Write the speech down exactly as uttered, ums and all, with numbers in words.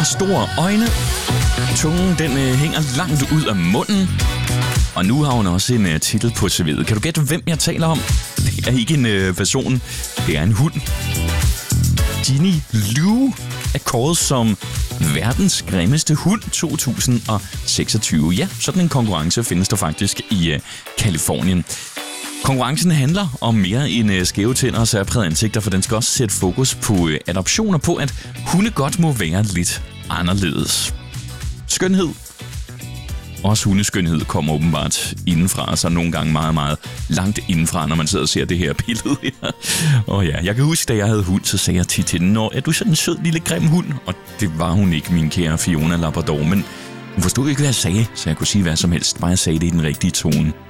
store øjne. Tungen, den øh, hænger langt ud af munden. Og nu har hun også en øh, titel på C V'et. Kan du gætte, hvem jeg taler om? Det er ikke en øh, person, det er en hund. Ginny Lou er kåret som verdens grimmeste hund to tusind seksogtyve. Ja, sådan en konkurrence findes der faktisk i øh, Californien. Konkurrencen handler om mere end øh, skæve tænder og særprægede ansigter, for den skal også sætte fokus på øh, adoptioner på, at hunde godt må være lidt anderledes. Skønhed. Også hundeskønhed kommer åbenbart indenfra, så nogle gange meget, meget langt indenfra, når man sidder og ser det her billede her. Og ja, jeg kan huske, da jeg havde hund, så sagde jeg tit til den, når er du sådan en sød lille grim hund? Og det var hun ikke, min kære Fiona Labrador, men hun forstod ikke, hvad jeg sagde, så jeg kunne sige hvad som helst, bare jeg sagde det i den rigtige tone.